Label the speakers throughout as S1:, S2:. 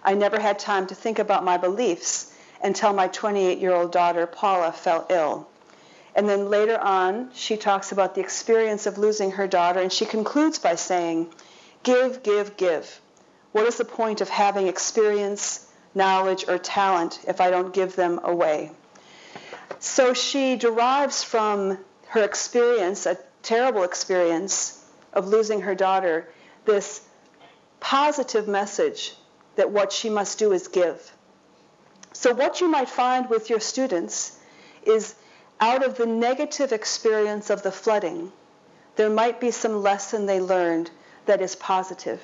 S1: I never had time to think about my beliefs until my 28-year-old daughter, Paula, fell ill. And then later on, she talks about the experience of losing her daughter, and she concludes by saying, give, give, give. What is the point of having experience, knowledge, or talent if I don't give them away? So she derives from her experience, a terrible experience of losing her daughter, this positive message that what she must do is give. So what you might find with your students is out of the negative experience of the flooding, there might be some lesson they learned that is positive.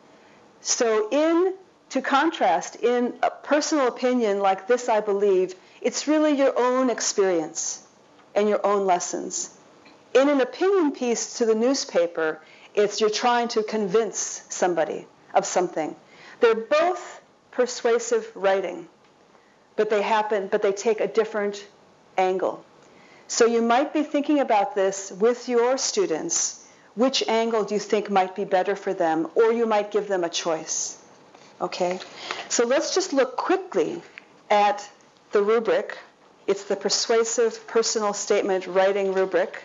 S1: So to contrast, in a personal opinion like this, I believe, it's really your own experience and your own lessons. In an opinion piece to the newspaper, it's you're trying to convince somebody of something. They're both persuasive writing, but they take a different angle. So you might be thinking about this with your students. Which angle do you think might be better for them? Or you might give them a choice. Okay? So let's just look quickly at the rubric. It's the Persuasive Personal Statement Writing Rubric.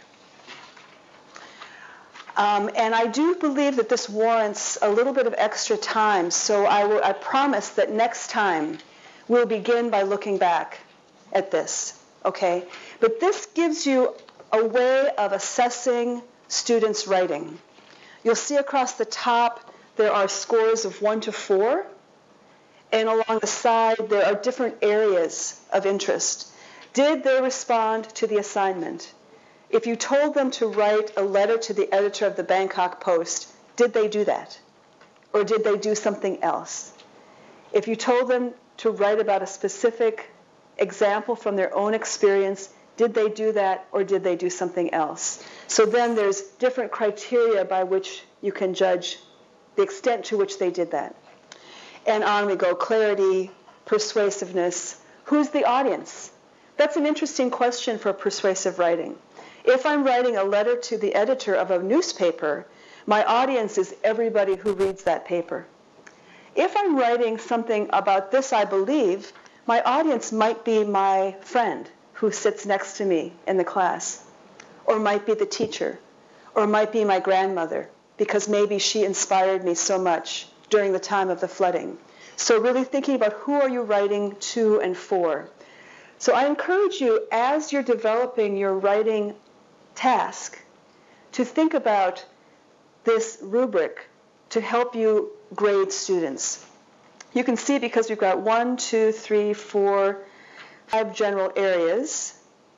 S1: And I do believe that this warrants a little bit of extra time. So I promise that next time we'll begin by looking back at this. Okay? But this gives you a way of assessing students' writing. You'll see across the top there are scores of 1 to 4, and along the side there are different areas of interest. Did they respond to the assignment? If you told them to write a letter to the editor of the Bangkok Post, did they do that? Or did they do something else? If you told them to write about a specific example from their own experience, did they do that or did they do something else? So then there's different criteria by which you can judge the extent to which they did that. And on we go. Clarity, persuasiveness. Who's the audience? That's an interesting question for persuasive writing. If I'm writing a letter to the editor of a newspaper, my audience is everybody who reads that paper. If I'm writing something about this, I believe, my audience might be my friend who sits next to me in the class, or might be the teacher, or might be my grandmother, because maybe she inspired me so much during the time of the flooding. So really thinking about who are you writing to and for. So I encourage you, as you're developing your writing task, to think about this rubric to help you grade students. You can see, because we've got 1, 2, 3, 4, 5 general areas,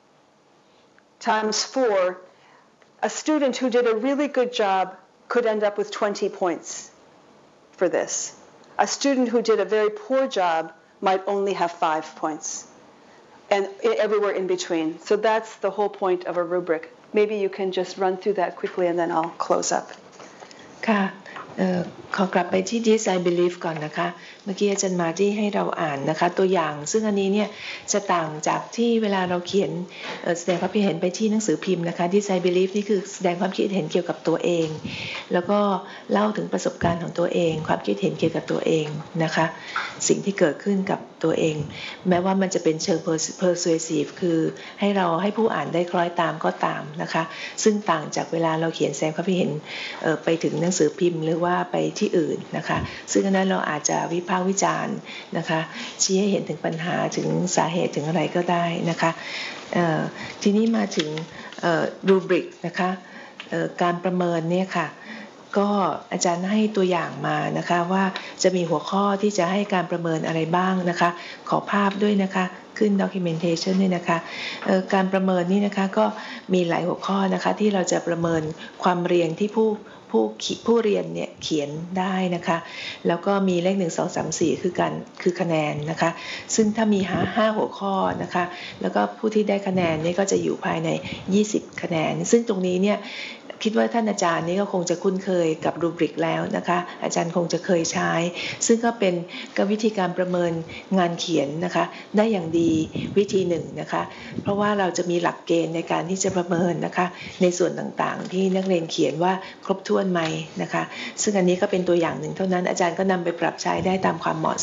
S1: times 4, a student who did a really good job could end up with 20 points for this. A student who did a very poor job might only have 5 points, and everywhere in between. So that's the whole point of a rubric. Maybe you can just run through that quickly and then I'll close up.
S2: ค่ะขอกลับไปที่ This I Believe ก่อนนะคะเมื่อกี้อาจารย์มาที่ให้เราอ่านนะคะตัวอย่างซึ่งอันนี้เนี่ยจะต่างจากที่เวลาเราเขียนแสดงความคิดเห็นไปที่หนังสือพิมพ์นะคะ This I Believe นี่คือแสดงความคิดเห็นเกี่ยวกับตัวเองแล้วก็เล่าถึงประสบการณ์ของตัวเองความคิดเห็นเกี่ยวกับตัวเองนะคะสิ่งที่เกิดขึ้นกับตัวเองแม้ว่ามันจะเป็นเชิง persuasive คือให้ผู้อ่านได้คล้อยตามก็ตามนะคะซึ่งต่างจากเวลาเราเขียนแสดงความคิดเห็นไปถึงหนังสือพิมพ์หรือว่าไปที่อื่นนะคะซึ่งอันนั้นเราอาจจะวิพากษ์วิจารณ์นะคะชี้ให้เห็นถึงปัญหาถึงสาเหตุถึงอะไรก็ได้นะคะทีนี้มาถึงรูบริกนะคะการประเมินเนี่ยค่ะก็อาจารย์ให้ตัวอย่างมานะคะว่าจะมีหัวข้อที่จะให้การประเมินอะไรบ้างนะคะขอภาพด้วยนะคะขึ้น documentation ด้วยนะคะการประเมินนี่นะคะก็มีหลายหัวข้อนะคะที่เราจะประเมินความเรียงที่ผู้เรียนเนี่ยเขียนได้นะคะแล้วก็มีเลข1 2 3 4คือคะแนนนะคะซึ่งถ้ามี5หัวข้อนะคะแล้วก็ผู้ที่ได้คะแนนนี่ก็จะอยู่ภายใน20คะแนนซึ่งตรงนี้เนี่ยคิดว่าท่านอาจารย์นี่ก็คงจะคุ้นเคยกับรูบริกแล้วนะคะอาจารย์คงจะเคยใช้ซึ่งก็เป็นวิธีการประเมินงานเขียนนะคะได้อย่างดีวิธีหนึ่งนะคะเพราะว่าเราจะมีหลักเกณฑ์ในการที่จะประเมินนะคะในส่วนต่างๆที่นักเรียนเขียนว่าครบถ้วนไหมนะคะซึ่งอันนี้ก็เป็นตัวอย่างหนึ่งเท่านั้นอาจารย์ก็นำไปปรับใช้ได้ตามความเหมาะ